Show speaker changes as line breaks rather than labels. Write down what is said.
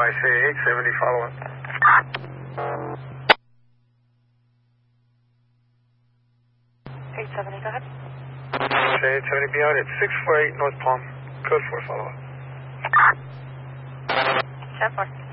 say 870, follow up.
Go ahead.
Say 870, be out at 648 North Palm. Code 4, follow up.
10-4.